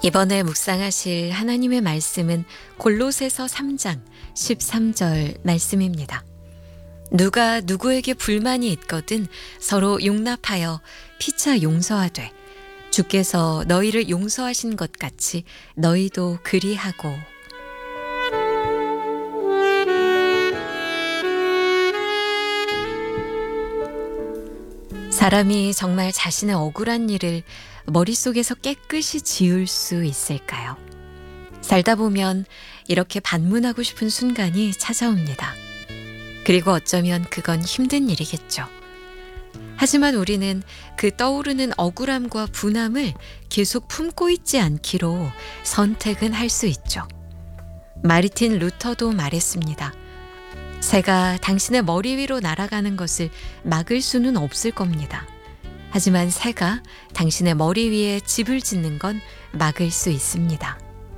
이번에 묵상하실 하나님의 말씀은 골로새서 3장 13절 말씀입니다. 누가 누구에게 불만이 있거든 서로 용납하여 피차 용서하되 주께서 너희를 용서하신 것 같이 너희도 그리하고. 사람이 정말 자신의 억울한 일을 머릿속에서 깨끗이 지울 수 있을까요? 살다 보면 이렇게 반문하고 싶은 순간이 찾아옵니다. 그리고 어쩌면 그건 힘든 일이겠죠. 하지만 우리는 그 떠오르는 억울함과 분함을 계속 품고 있지 않기로 선택은 할 수 있죠. 마르틴 루터도 말했습니다. 새가 당신의 머리 위로 날아가는 것을 막을 수는 없을 겁니다. 하지만 새가 당신의 머리 위에 집을 짓는 건 막을 수 있습니다.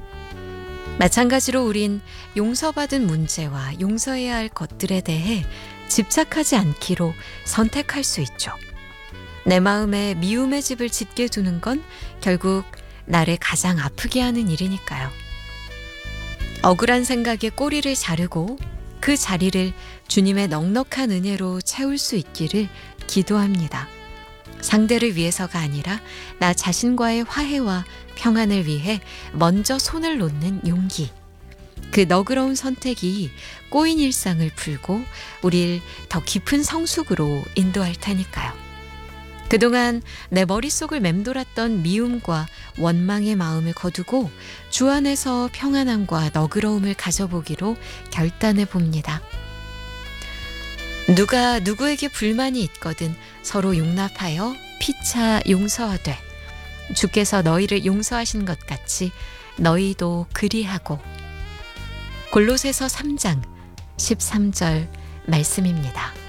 마찬가지로 우린 용서받은 문제와 용서해야 할 것들에 대해 집착하지 않기로 선택할 수 있죠. 내 마음에 미움의 집을 짓게 두는 건 결국 나를 가장 아프게 하는 일이니까요. 억울한 생각에 꼬리를 자르고 그 자리를 주님의 넉넉한 은혜로 채울 수 있기를 기도합니다. 상대를 위해서가 아니라 나 자신과의 화해와 평안을 위해 먼저 손을 놓는 용기. 그 너그러운 선택이 꼬인 일상을 풀고 우릴 더 깊은 성숙으로 인도할 테니까요. 그동안 내 머릿속을 맴돌았던 미움과 원망의 마음을 거두고 주 안에서 평안함과 너그러움을 가져보기로 결단해 봅니다. 누가 누구에게 불만이 있거든 서로 용납하여 피차 용서하되 주께서 너희를 용서하신 것 같이 너희도 그리하고. 골로새서 3장 13절 말씀입니다.